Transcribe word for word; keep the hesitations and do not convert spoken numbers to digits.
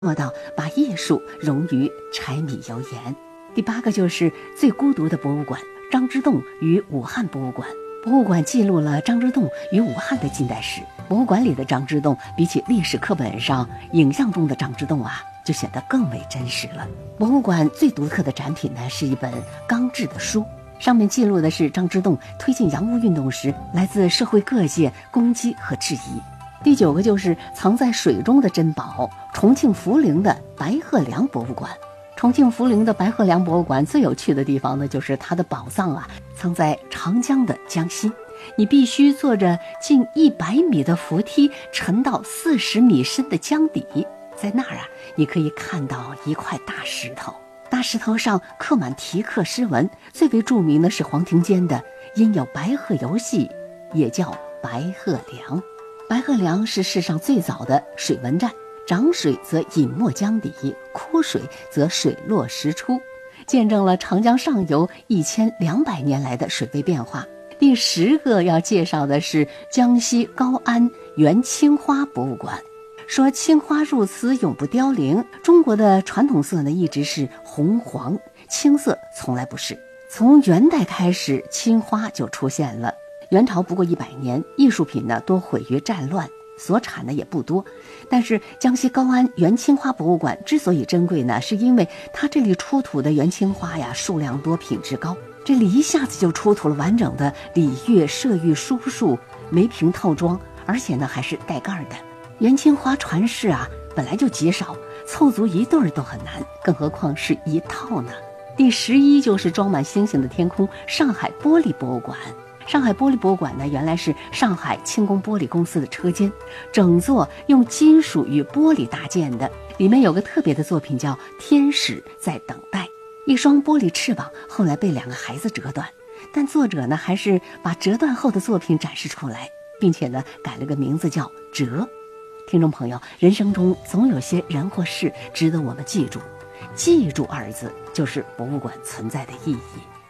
做到把艺术融于柴米油盐。第八个就是最孤独的博物馆——张之洞与武汉博物馆。博物馆记录了张之洞与武汉的近代史。博物馆里的张之洞，比起历史课本上影像中的张之洞啊，就显得更为真实了。博物馆最独特的展品呢，是一本钢制的书，上面记录的是张之洞推进洋务运动时来自社会各界攻击和质疑。第九个就是藏在水中的珍宝——重庆涪陵的白鹤梁博物馆。重庆涪陵的白鹤梁博物馆最有趣的地方呢，就是它的宝藏啊，藏在长江的江心。你必须坐着近一百米的扶梯，沉到四十米深的江底。在那儿啊，你可以看到一块大石头，大石头上刻满题刻诗文，最为著名的是黄庭坚的“因有白鹤游戏，也叫白鹤梁”。白鹤梁是世上最早的水文站，涨水则隐没江底，枯水则水落石出，见证了长江上游一千两百年来的水位变化。第十个要介绍的是江西高安元青花博物馆。说青花入瓷永不凋零，中国的传统色呢一直是红黄，青色从来不是。从元代开始，青花就出现了。元朝不过一百年，艺术品呢多毁于战乱，所产的也不多。但是江西高安元青花博物馆之所以珍贵呢，是因为它这里出土的元青花呀数量多，品质高。这里一下子就出土了完整的礼乐射御书数梅瓶套装，而且呢还是带盖的。元青花传世啊本来就极少，凑足一对儿都很难，更何况是一套呢。第十一就是装满星星的天空——上海玻璃博物馆。上海玻璃博物馆呢，原来是上海轻工玻璃公司的车间，整座用金属与玻璃搭建的。里面有个特别的作品叫《天使在等待》，一双玻璃翅膀后来被两个孩子折断，但作者呢还是把折断后的作品展示出来，并且呢改了个名字叫折。听众朋友，人生中总有些人或事值得我们记住，记住二字就是博物馆存在的意义。